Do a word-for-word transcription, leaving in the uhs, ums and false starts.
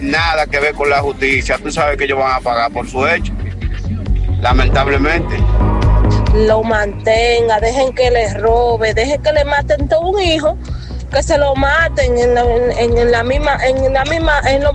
nada que ver con la justicia. Tú sabes que ellos van a pagar por su hecho, lamentablemente. Lo mantenga, dejen que les robe, dejen que le maten todo un hijo, que se lo maten en la, en, en la misma, en la misma, en lo